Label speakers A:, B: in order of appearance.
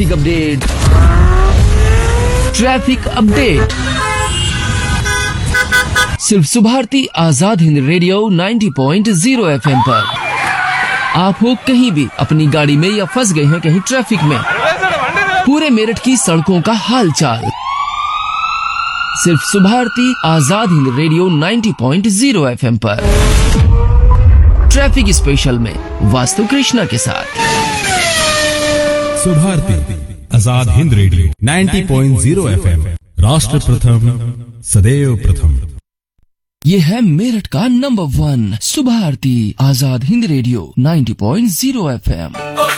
A: Traffic update. Traffic update सिर्फ Subharti Azad Hind radio 90.0 FM पर। आप हो कहीं भी अपनी गाड़ी में या फंस गए हैं कहीं ट्रैफिक में, पूरे मेरठ की सड़कों का हालचाल सिर्फ सुभारती आजाद हिंद रेडियो 90.0 FM पर। ट्रैफिक स्पेशल में वास्तु कृष्णा के साथ
B: सुभारती आजाद हिंद रेडियो 90.0 FM। राष्ट्र प्रथम सदैव प्रथम।
A: ये है मेरठ का number 1 Subharti Azad Hind radio 90.0 FM।